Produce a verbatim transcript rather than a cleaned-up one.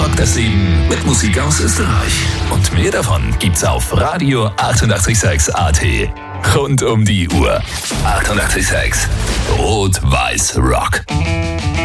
Rock das Leben mit Musik aus Österreich. Und mehr davon gibt's auf Radio achtundachtzig Komma sechs A T. Rund um die Uhr. achtundachtzig Komma sechs Rot-Weiß Rock.